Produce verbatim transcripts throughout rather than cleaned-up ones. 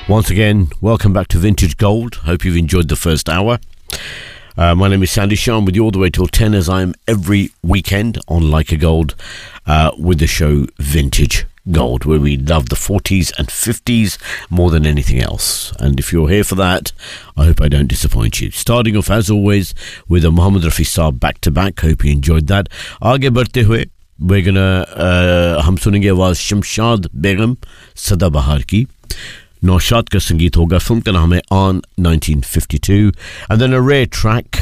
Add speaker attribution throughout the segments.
Speaker 1: Once again, welcome back to Vintage Gold. Hope you've enjoyed the first hour. Uh, my name is Sandy Shah. I'm with you all the way till ten, as I am every weekend on Like a Gold uh, with the show Vintage Gold, where we love the forties and fifties more than anything else. And if you're here for that, I hope I don't disappoint you. Starting off, as always, with a Mohammed Rafi Saab back-to-back. Hope you enjoyed that. Aage बढ़ते हुए, we're gonna, uh, हम सुनेंगे आवाज़ शमशाद बेगम सदाबहार की. Naushad ka sangeet hoga. Film ka naam hai On nineteen fifty-two. And then a rare track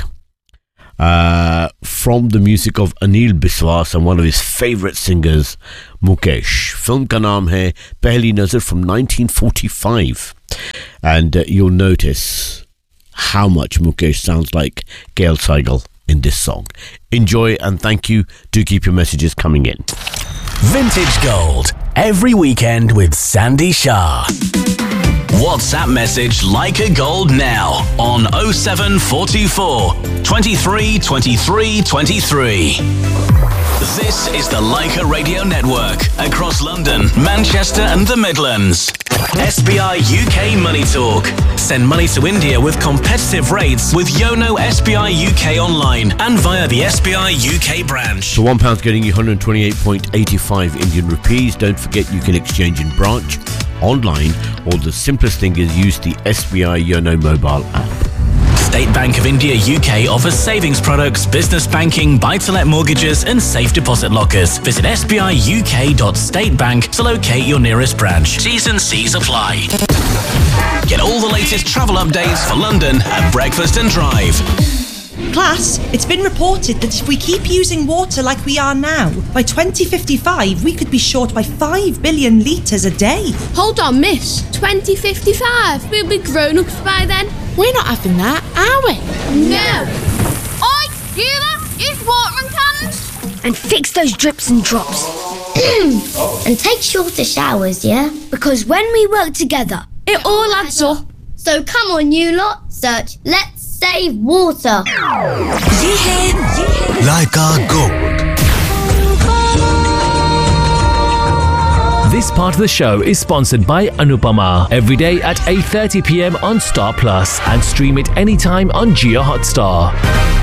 Speaker 1: uh, from the music of Anil Biswas and one of his favourite singers, Mukesh. Film ka naam hai Pehli Nazar from nineteen forty-five. And uh, you'll notice how much Mukesh sounds like K L Saigal in this song. Enjoy and thank you. Do keep your messages coming in.
Speaker 2: Vintage Gold, every weekend with Sandy Shah. WhatsApp message Like a Gold now on oh seven four two four, twenty-three twenty-three twenty-three. This is the Leica Radio Network across London, Manchester and the Midlands. S B I U K Money Talk. Send money to India with competitive rates with Yono S B I U K online and via the S B I U K branch.
Speaker 1: So one pound's getting you one hundred twenty-eight point eight five Indian rupees. Don't forget you can exchange in branch, online, or the simplest thing is use the S B I Yono mobile app.
Speaker 2: State Bank of India U K offers savings products, business banking, buy-to-let mortgages and safe deposit lockers. Visit s b i u k dot state bank to locate your nearest branch. T's and C's apply. Get all the latest travel updates for London at Breakfast and Drive.
Speaker 3: Class, it's been reported that if we keep using water like we are now, by twenty fifty-five we could be short by five billion litres a day.
Speaker 4: Hold on, miss. twenty fifty-five? We'll be grown-ups by then.
Speaker 5: We're not having that, are we?
Speaker 4: No. Oi, you lot, use watering cans.
Speaker 6: And fix those drips and drops. And take shorter showers, yeah? Because when we work together,
Speaker 4: it all adds up.
Speaker 6: So come on, you lot, search Let's Save Water.
Speaker 7: Leica Gold.
Speaker 8: This part of the show is sponsored by Anupama. Every day at eight thirty p m on Star Plus and stream it anytime on Jio Hotstar.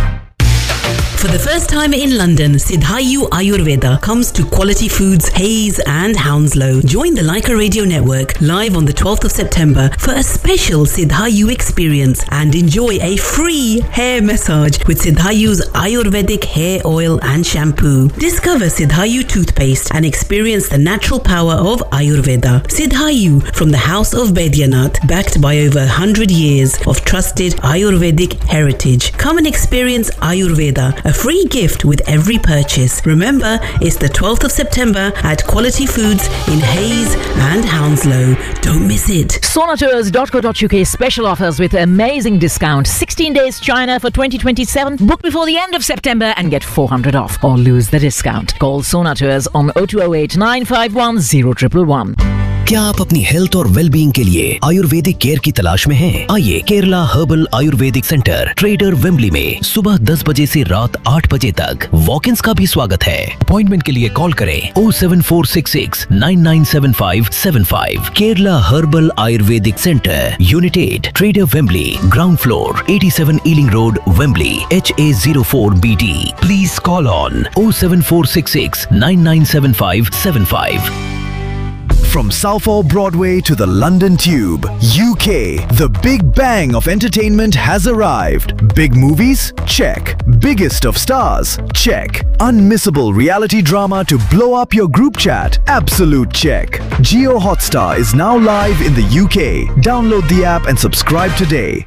Speaker 9: For the first time in London, Siddhayu Ayurveda comes to Quality Foods, Hayes and Hounslow. Join the Leica Radio Network live on the twelfth of September for a special Siddhayu experience and enjoy a free hair massage with Siddhayu's Ayurvedic hair oil and shampoo. Discover Siddhayu toothpaste and experience the natural power of Ayurveda. Siddhayu from the House of Baidyanath, backed by over one hundred years of trusted Ayurvedic heritage. Come and experience Ayurveda. A free gift with every purchase. Remember, it's the twelfth of September at Quality Foods in Hayes and Hounslow. Don't miss it.
Speaker 10: Sonatours dot co dot u k special offers with amazing discount. sixteen days China for twenty twenty-seven. Book before the end of September and get four hundred off or lose the discount. Call Sonatours on oh two oh eight, nine five one, oh one one one.
Speaker 7: क्या आप अपनी health और wellbeing के लिए Ayurvedic care की तलाश में हैं? आइए Kerala herbal Ayurvedic centre trader Wembley में सुबह दस बजे से रात आठ बजे तक वॉक-इन्स का भी स्वागत है. अपॉइंटमेंट के लिए कॉल करें oh seven four six six, nine nine seven five seven five. Kerala herbal Ayurvedic centre, unit eight, trader Wembley, ground floor, eighty-seven ailing road, Wembley, H A zero four B D. Please call on oh seven four six six, nine nine seven five seven five.
Speaker 11: From Southall Broadway to the London Tube, U K, the big bang of entertainment has arrived. Big movies? Check. Biggest of stars? Check. Unmissable reality drama to blow up your group chat? Absolute check. Jio Hotstar is now live in the U K. Download the app and subscribe today.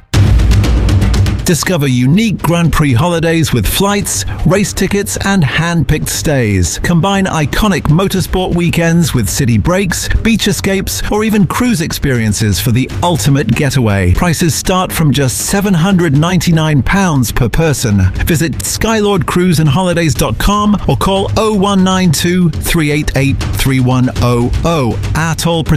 Speaker 12: Discover unique Grand Prix holidays with flights, race tickets and hand-picked stays. Combine iconic motorsport weekends with city breaks, beach escapes or even cruise experiences for the ultimate getaway. Prices start from just seven hundred ninety-nine pounds per person. Visit skylord cruise and holidays dot com or call oh one nine two, three eight eight, three one zero zero. Our toll